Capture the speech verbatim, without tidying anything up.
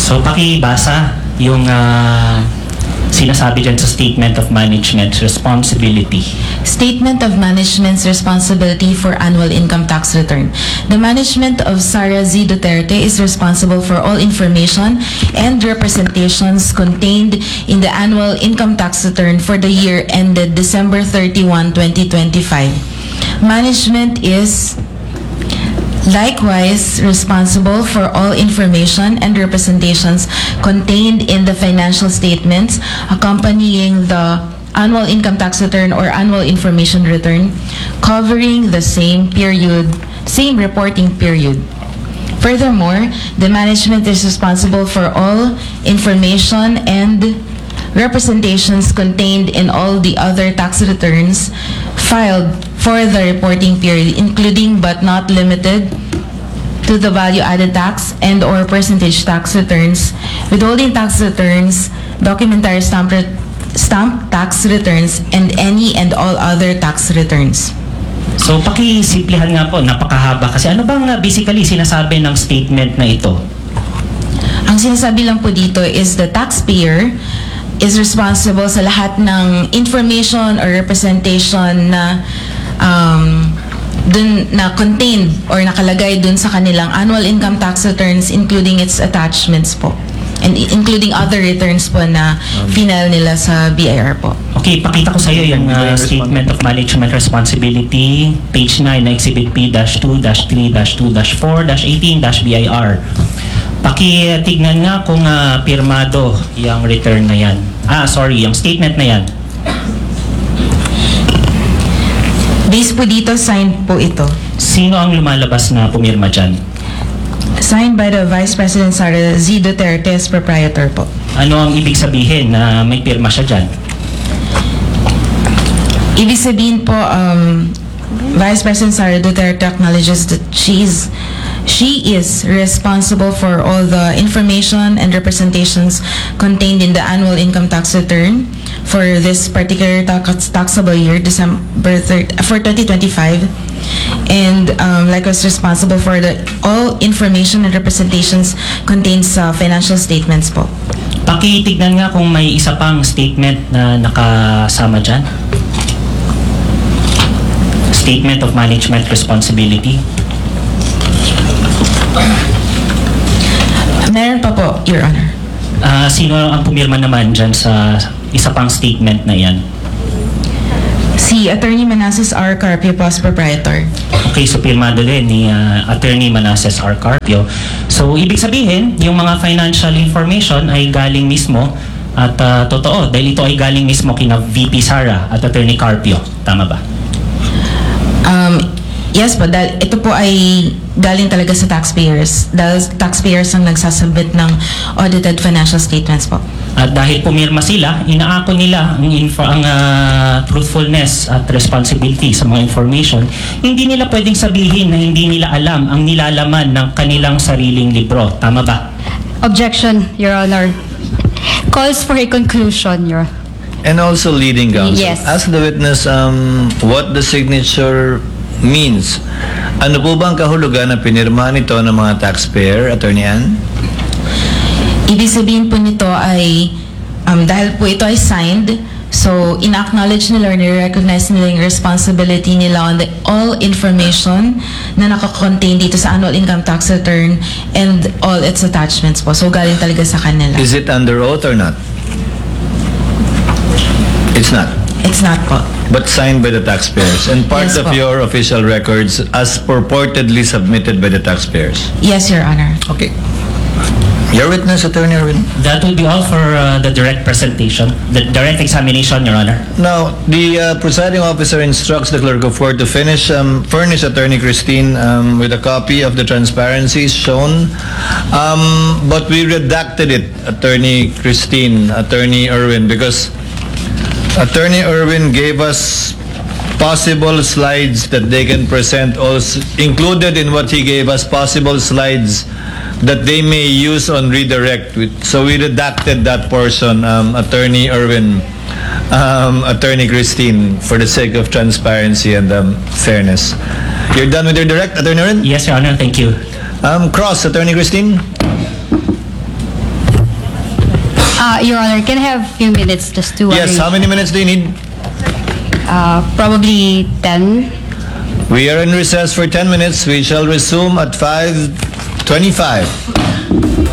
So, pakibasa yung uh, sinasabi dyan sa Statement of Management Responsibility. Statement of Management's Responsibility for Annual Income Tax Return. The management of Sara Z. Duterte is responsible for all information and representations contained in the annual income tax return for the year ended December thirty-first, twenty twenty-five. Management is likewise responsible for all information and representations contained in the financial statements accompanying the annual income tax return or annual information return covering the same period, same reporting period. Furthermore, the management is responsible for all information and representations contained in all the other tax returns filed for the reporting period, including but not limited to the value-added tax and or percentage tax returns, withholding tax returns, documentary stamp, re stamp tax returns, and any and all other tax returns. So, pakisimplihan nga po, napakahaba. Kasi ano bang uh, basically sinasabi ng statement na ito? Ang sinasabi lang po dito is the taxpayer is responsible sa lahat ng information or representation na um, dun, na contained or nakalagay dun sa kanilang annual income tax returns, including its attachments po. And including other returns po na final nila sa B I R po. Okay, pakita ko sa iyo yung uh, Statement of Management Responsibility, page nine na Exhibit P two three two four eighteen B I R. Pakitignan nga kung uh, pirmado yung return na yan. Ah, sorry, yung statement na yan. Based po dito, signed po ito. Sino ang lumalabas na pumirma dyan? Signed by the Vice President Sara Z. Duterte as proprietor po. Ano ang ibig sabihin na may pirma siya dyan? Ibig sabihin po, um, Vice President Sara Duterte acknowledges that she is She is responsible for all the information and representations contained in the annual income tax return for this particular tax taxable year, December third, for twenty twenty-five, and um, likewise responsible for the all information and representations contained sa financial statements po. Pakitignan nga kung may isa pang statement na nakasama dyan. Statement of Management Responsibility. Meron pa po, Your Honor. Uh, sino ang pumirma naman dyan sa isa pang statement na yan? Si Attorney Manassas R. Carpio, Post Proprietor. Okay, so pirmado din ni uh, Attorney Manassas R. Carpio. So, ibig sabihin, yung mga financial information ay galing mismo at uh, totoo, dahil ito ay galing mismo kina V P Sara at Attorney Carpio. Tama ba? Um, yes po, dahil ito po ay galing talaga sa taxpayers. Dahil taxpayers ang nagsasubmit ng audited financial statements po. At dahil pumirma sila, inaako nila ang, info, ang uh, truthfulness at responsibility sa mga information, hindi nila pwedeng sabihin na hindi nila alam ang nilalaman ng kanilang sariling libro. Tama ba? Objection, Your Honor. Calls for a conclusion, Your Honor. And also leading counsel. Yes. Ask the witness um, what the signature means. Ano po bang kahulugan na pinirma nito ng mga taxpayer, Attorney Ann? Ibig sabihin po nito ay, um, dahil po ito ay signed, so in-acknowledge nila or nire-recognize nila yung responsibility nila on the all information na nakakontain dito sa annual income tax return and all its attachments po. So galing talaga sa kanila. Is it under oath or not? It's not. It's not po. But signed by the taxpayers and part Yes, of po. your official records as purportedly submitted by the taxpayers. Yes, Your Honor. Okay. Your witness, Attorney Erwin. That will be all for uh, the direct presentation, the direct examination, Your Honor. Now, the uh, presiding officer instructs the clerk of court to finish, um, furnish Attorney Christine um, with a copy of the transparencies shown. Um, but we redacted it, Attorney Christine, Attorney Erwin, because Attorney Erwin gave us possible slides that they can present, also included in what he gave us, possible slides that they may use on redirect. So we redacted that portion, um, Attorney Erwin, um, Attorney Christine, for the sake of transparency and um, fairness. You're done with your direct, Attorney Erwin? Yes, Your Honor. Thank you. Um, cross, Attorney Christine? Uh, Your Honor, can I have a few minutes just to... Yes, arrange- how many minutes do you need? Uh, probably ten. We are in recess for ten minutes. We shall resume at five twenty-five.